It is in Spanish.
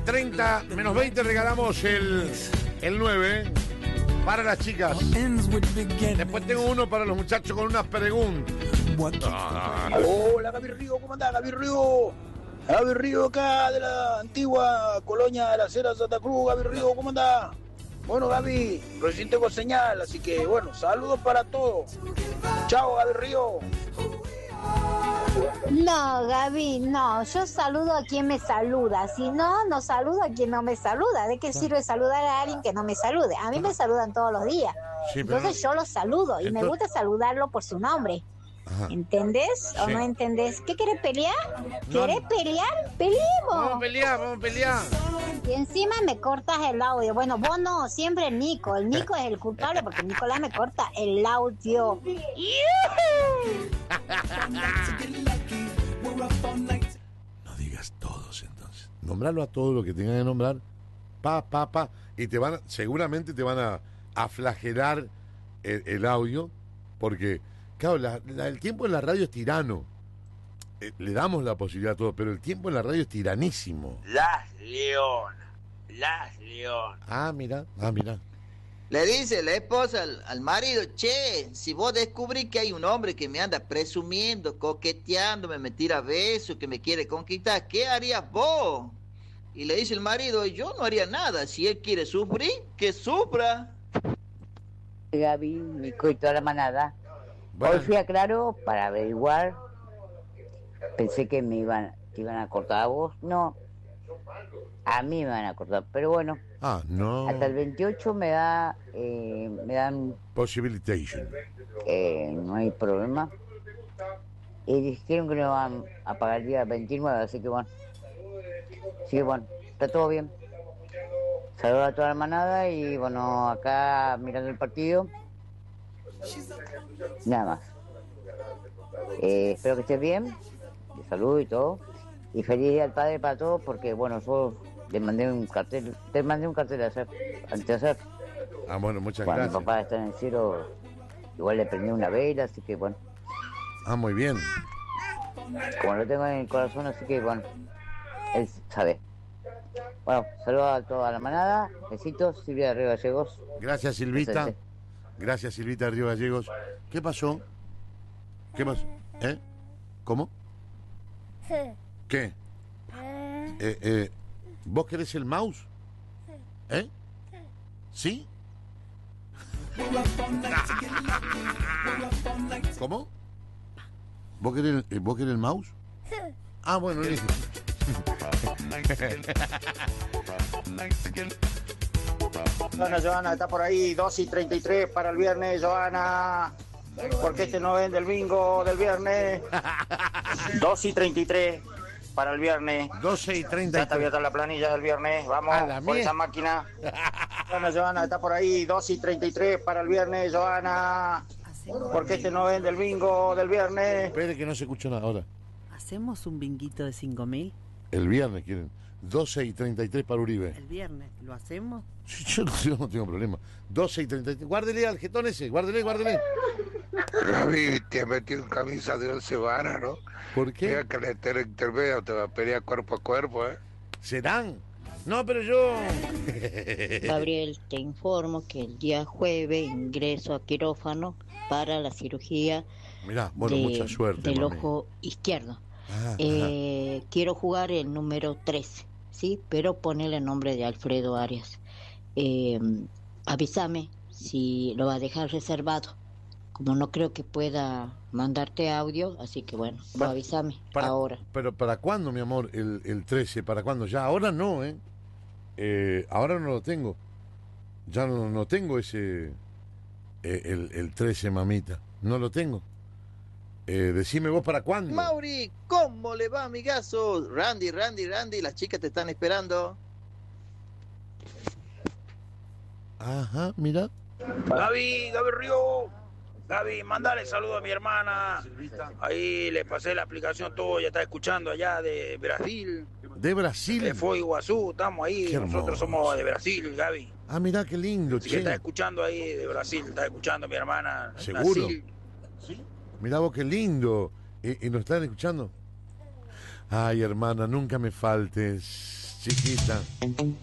30 menos 20 regalamos el 9 para las chicas. Después tengo uno para los muchachos con unas preguntas. Hola, Gaby Río, ¿cómo andás, Gaby Río? Gaby Río acá de la antigua colonia de la Acera Santa Cruz. Gaby Río, ¿cómo andás? Bueno, Gaby, recién tengo señal, así que bueno, saludos para todos. Chao, Gaby Río. No, Gaby, no, yo saludo a quien me saluda, si no, no saludo a quien no me saluda. ¿De qué sirve saludar a alguien que no me salude? A mí me saludan todos los días, Sí, pero entonces yo lo saludo y me gusta saludarlo por su nombre. Ajá. ¿Entendés o Sí. no entendés? ¿Qué querés pelear? No. ¿Querés pelear? ¡Peleemos! Vamos a pelear. Y encima me cortas el audio. Bueno, vos no, siempre el Nico es el culpable porque Nicolás me corta el audio. No digas todos entonces. Nombrarlo a todos lo que tengan que nombrar. Y seguramente te van a flagelar el audio. Porque, claro, el tiempo en la radio es tirano. Le damos la posibilidad a todos, pero el tiempo en la radio es tiranísimo. Las leonas. Ah, mira. Le dice la esposa al marido, che, si vos descubrís que hay un hombre que me anda presumiendo, coqueteando, me tira besos, que me quiere conquistar, ¿qué harías vos? Y le dice el marido, yo no haría nada, si él quiere sufrir, que sufra. Gaby, Nico y toda la manada. Bueno. Hoy fui a Claro para averiguar. Pensé que te iban a cortar a vos. No, a mí me van a cortar, pero bueno. Ah, no. Hasta el 28 me dan, Possibilitation. no hay problema. Y dijeron que no van a pagar el día 29, así que bueno. Está todo bien. Saludos a toda la manada y bueno, acá mirando el partido. Nada más. Espero que estés bien. De salud y todo. Y feliz día al padre para todos porque bueno, yo te mandé un cartel de hacer, antes de hacer. Ah, bueno, muchas Cuando gracias. mi papá está en el cielo, igual le prendí una vela, así que bueno. Ah, muy bien. Como lo tengo en el corazón, así que bueno, él sabe. Bueno, saludos a toda la manada. Besitos, Silvia de Río Gallegos. Gracias, Silvita. Excelente. Gracias, Silvita de Río Gallegos. ¿Qué pasó? ¿Cómo? ¿Qué? ¿Vos querés el mouse? ¿Sí? ¿Cómo? ¿Vos querés el mouse? Ah, bueno, listo. Joana, está por ahí, 2:33 para el viernes, Joana. Porque este no vende el bingo del viernes. 2:33 para el viernes. 12:30. Ya está abierta la planilla del viernes. Vamos A la por mía. esa máquina. Joana, está por ahí, 2:33 para el viernes, Joana. Porque este no vende el bingo del viernes. Espere que no se escucha nada ahora. ¿Hacemos un binguito de 5.000? El viernes quieren. 12:33 para Uribe. ¿El viernes lo hacemos? Sí, yo no tengo problema. 12:33. Guárdele al jetón ese. Guárdele. Gaby, te has metido en camisa de 11 varas, ¿no? ¿Por qué? Mira que el intermedio te va a pelear cuerpo a cuerpo, ¿eh? ¿Serán? No, pero yo... Gabriel, te informo que el día jueves ingreso a quirófano para la cirugía Mirá, bueno, mucha suerte, del mami. ojo izquierdo. Ajá. Quiero jugar el número 13, ¿sí? Pero ponele el nombre de Alfredo Arias. Avísame si lo va a dejar reservado. Como no creo que pueda mandarte audio, así que bueno, avísame ahora. Pero ¿para cuándo, mi amor, el 13? ¿Para cuándo? Ya, ahora no, ahora no lo tengo. Ya no tengo ese... el 13, mamita. No lo tengo. Decime vos para cuándo. Mauri, ¿cómo le va, amigazo? Randy, las chicas te están esperando. Ajá, mira. Gaby Río. Gaby, mandale saludo a mi hermana. Ahí le pasé la aplicación tuya, está escuchando allá de Brasil. De Brasil. De Foz de Iguazú, estamos ahí. Qué Nosotros hermoso. somos de Brasil, Gaby. Ah, mirá qué lindo, Así que che. está escuchando ahí de Brasil, está escuchando mi hermana. en ¿Seguro? Brasil. Mirá vos qué lindo. ¿Y nos están escuchando? Ay, hermana, nunca me faltes. chiquita.